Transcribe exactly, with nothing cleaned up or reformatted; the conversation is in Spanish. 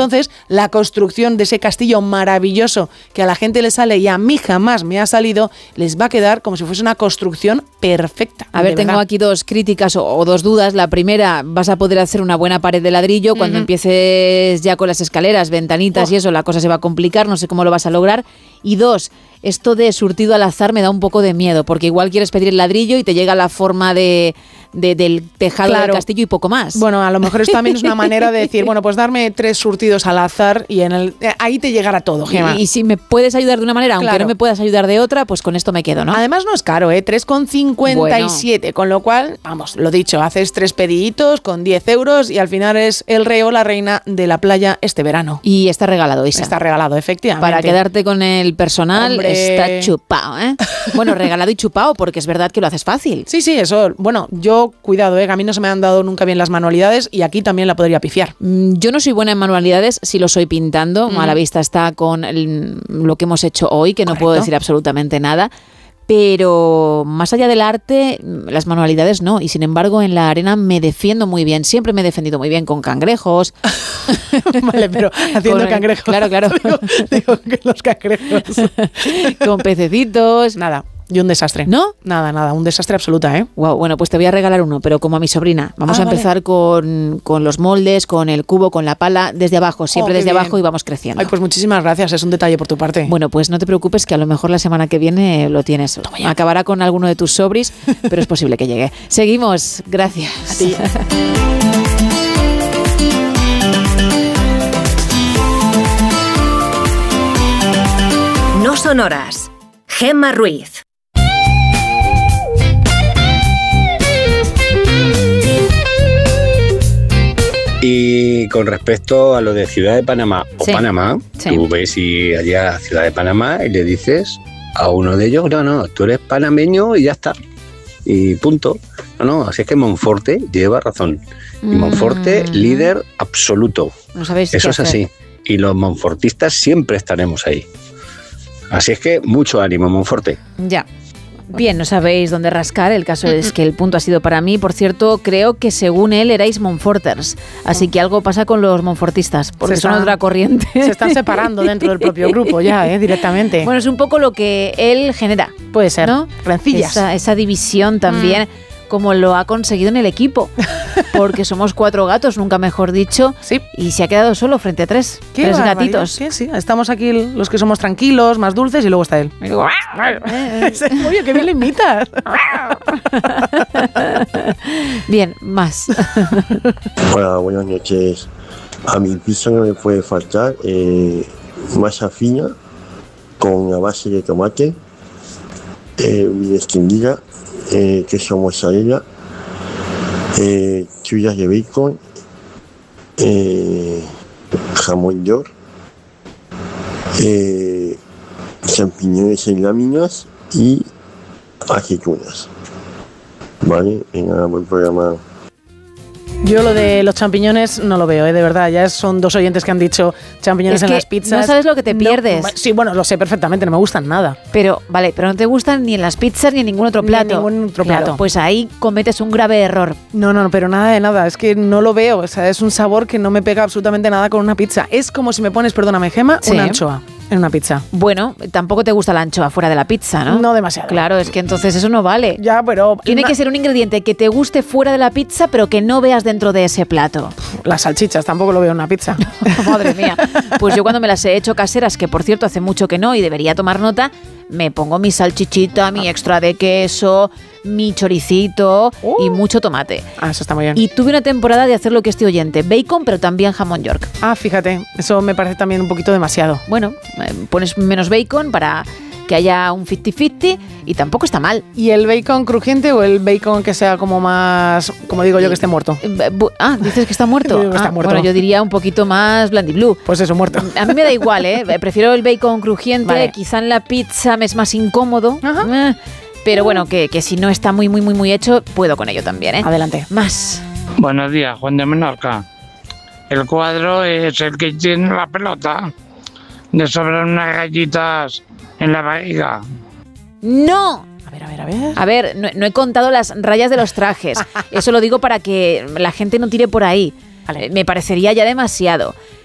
entonces la construcción de ese castillo maravilloso que a la gente le sale y a mí jamás me ha salido, les va a quedar como si fuese una construcción perfecta. A ver, tengo verdad. aquí dos críticas o, o dos dudas. La primera, vas a poder hacer una buena pared de ladrillo. Uh-huh. Cuando empieces ya con las escaleras, ventanitas oh. y eso, la cosa se va a complicar, no sé cómo lo vas a lograr. Y dos, esto de surtido al azar me da un poco de miedo, porque igual quieres pedir el ladrillo y te llega la forma de, de del tejado claro. del castillo y poco más. Bueno, a lo mejor esto también es una manera de decir, bueno, pues darme tres surtidos al azar y en el eh, ahí te llegará todo, Gemma. Y, y si me puedes ayudar de una manera, claro. aunque no me puedas ayudar de otra, pues con esto me quedo, ¿no? Además no es caro, ¿eh? tres con cincuenta y siete, bueno. Con lo cual, vamos, lo dicho, haces tres pediditos con diez euros y al final es el rey o la reina de la playa este verano. Y está regalado, Isa. Está regalado, efectivamente. Para quedarte con el personal, Hombre. está chupado, ¿eh? Bueno, regalado y chupado, porque es verdad que lo haces fácil. Sí, sí, eso. Bueno, yo, cuidado, ¿eh? A mí no se me han dado nunca bien las manualidades y aquí también la podría pifiar. Yo no soy buena en manualidades, sí lo soy pintando. Mm. A la vista está con el, lo que hemos hecho hoy, que no Correcto. puedo decir absolutamente nada. Pero más allá del arte, las manualidades no. Y sin embargo, en la arena me defiendo muy bien. Siempre me he defendido muy bien con cangrejos. Vale, pero haciendo con, cangrejos. Claro, claro. Digo, digo que los cangrejos. Con pececitos. Nada. Y un desastre. ¿No? Nada, nada, un desastre absoluta, ¿eh? Wow, bueno, pues te voy a regalar uno, pero como a mi sobrina. Vamos ah, a empezar vale. con, con los moldes, con el cubo, con la pala, desde abajo, siempre oh, desde bien. abajo y vamos creciendo. Ay, pues muchísimas gracias, es un detalle por tu parte. Bueno, pues no te preocupes que a lo mejor la semana que viene lo tienes. Acabará con alguno de tus sobris, pero es posible que llegue. Seguimos, gracias. A ti. No son horas. Gemma Ruiz. Y con respecto a lo de Ciudad de Panamá o sí. Panamá, sí. tú ves y allá a Ciudad de Panamá y le dices a uno de ellos, no, no, tú eres panameño y ya está. Y punto. No, no, así es que Monforte lleva razón. Y Monforte, mm. líder absoluto. No sabéis Eso es así. Y los monfortistas siempre estaremos ahí. Así es que mucho ánimo, Monforte. Ya. Bien, no sabéis dónde rascar. El caso es que el punto ha sido para mí. Por cierto, creo que según él erais Monforters. Así que algo pasa con los monfortistas, porque son otra corriente. Se están separando dentro del propio grupo ya, ¿eh? Directamente. Bueno, es un poco lo que él genera. Puede ser, ¿no? Rencillas. Esa, esa división también. Mm. Como lo ha conseguido en el equipo, porque somos cuatro gatos, nunca mejor dicho, sí. y se ha quedado solo frente a tres, ¿Qué tres barbaridad? gatitos. ¿Qué? Sí, estamos aquí los que somos tranquilos, más dulces, y luego está él. Y digo, oye, qué bien le imitas. Bien, más. Hola, buenas noches. A mi pizza no me puede faltar eh, masa fina con una base de tomate, eh, bien extendida, Eh, queso mozzarella, eh, tiras de bacon, eh, jamón york, eh, champiñones en láminas y aceitunas. Vale, venga, buen programa. Yo lo de los champiñones no lo veo, ¿eh? De verdad. Ya son dos oyentes que han dicho champiñones es en que las pizzas. No sabes lo que te pierdes. No, sí, bueno, lo sé perfectamente, no me gustan nada. Pero, vale, pero no te gustan ni en las pizzas ni en ningún otro plato. Ni en ningún otro claro, plato. Pues ahí cometes un grave error. No, no, pero nada de nada. Es que no lo veo. O sea, es un sabor que no me pega absolutamente nada con una pizza. Es como si me pones, perdóname, Gemma, sí. una anchoa en una pizza. Bueno, tampoco te gusta la anchoa fuera de la pizza, ¿no? No demasiado. Claro, es que entonces eso no vale. Ya, pero... Tiene una... que ser un ingrediente que te guste fuera de la pizza, pero que no veas dentro de ese plato. Las salchichas tampoco lo veo en una pizza. Madre mía. Pues yo cuando me las he hecho caseras, que por cierto hace mucho que no y debería tomar nota, me pongo mi salchichita, mi extra de queso, mi choricito uh. y mucho tomate. Ah, eso está muy bien. Y tuve una temporada de hacer lo que este oyente, bacon, pero también jamón york. Ah, fíjate, eso me parece también un poquito demasiado. Bueno, eh, pones menos bacon para que haya un cincuenta cincuenta y tampoco está mal. ¿Y el bacon crujiente o el bacon que sea como más, como digo yo, que esté muerto? Ah, ¿dices que está muerto? Digo que está ah, muerto. Bueno, yo diría un poquito más blandiblue. Pues eso, muerto. A mí me da igual, ¿eh? Prefiero el bacon crujiente, vale. Quizá en la pizza me es más incómodo. Ajá. Eh, pero bueno, que, que si no está muy, muy, muy, muy hecho, puedo con ello también, ¿eh? Adelante. Más. Buenos días, Juan de Menorca. El cuadro es el que tiene la pelota. Le sobran unas gallitas en la barriga. ¡No! A ver, a ver, a ver. A ver, no, no he contado las rayas de los trajes. Eso lo digo para que la gente no tire por ahí. Vale. Me parecería ya demasiado.